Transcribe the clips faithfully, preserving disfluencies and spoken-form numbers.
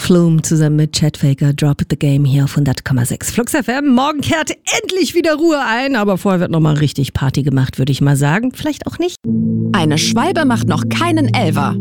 Flume zusammen mit Chad Faker, Drop the Game hier auf hundert Komma sechs Flux F M. Morgen kehrt endlich wieder Ruhe ein, aber vorher wird nochmal richtig Party gemacht, würde ich mal sagen. Vielleicht auch nicht. Eine Schwalbe macht noch keinen Elfer.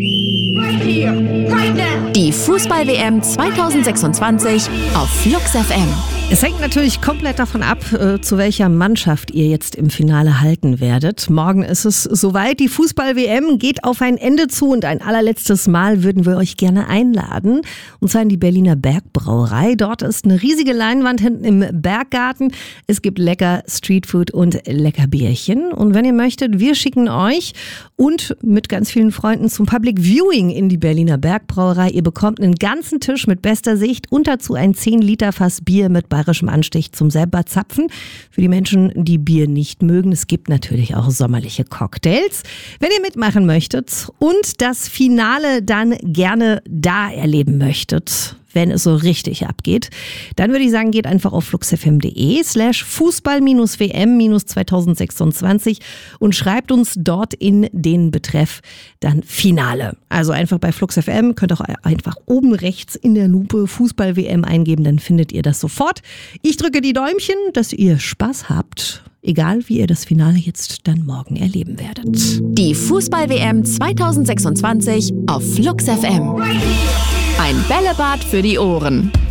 Die Fußball-W M zwanzig sechsundzwanzig auf Flux F M. Es hängt natürlich komplett davon ab, äh, zu welcher Mannschaft ihr jetzt im Finale halten werdet. Morgen ist es soweit. Die Fußball-W M geht auf ein Ende zu und ein allerletztes Mal würden wir euch gerne einladen. Und zwar in die Berliner Bergbrauerei. Dort ist eine riesige Leinwand hinten im Berggarten. Es gibt lecker Streetfood und lecker Bierchen. Und wenn ihr möchtet, wir schicken euch und mit ganz vielen Freunden zum Public Viewing in die Berliner Bergbrauerei. Ihr bekommt einen ganzen Tisch mit bester Sicht und dazu ein zehn Liter Fass Bier mit bayerischem Anstich zum selber zapfen. Für die Menschen, die Bier nicht mögen. Es gibt natürlich auch sommerliche Cocktails. Wenn ihr mitmachen möchtet und das Finale dann gerne da erleben möchtet, wenn es so richtig abgeht, dann würde ich sagen, geht einfach auf fluxfm.de slash Fußball-W M zwanzig sechsundzwanzig und schreibt uns dort in den Betreff dann Finale. Also einfach bei Flux F M, könnt auch einfach oben rechts in der Lupe Fußball-W M eingeben, dann findet ihr das sofort. Ich drücke die Däumchen, dass ihr Spaß habt. Egal, wie ihr das Finale jetzt dann morgen erleben werdet. Die Fußball-W M zwanzig sechsundzwanzig auf Flux F M. Ein Bällebad für die Ohren.